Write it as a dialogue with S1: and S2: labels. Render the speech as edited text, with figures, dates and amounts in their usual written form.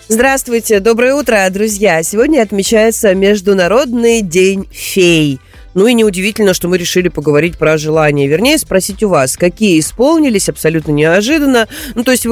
S1: Здравствуйте, доброе утро, друзья! Сегодня отмечается Международный день фей. Ну и неудивительно, что мы решили поговорить про желания. Вернее, спросить у вас, какие исполнились абсолютно неожиданно. Ну, то есть вы